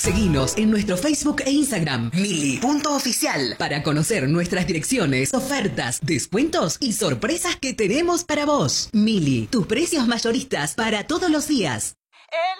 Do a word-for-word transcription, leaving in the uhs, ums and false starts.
Seguinos en nuestro Facebook e Instagram, mili punto oficial, para conocer nuestras direcciones, ofertas, descuentos y sorpresas que tenemos para vos. Mili, tus precios mayoristas para todos los días. El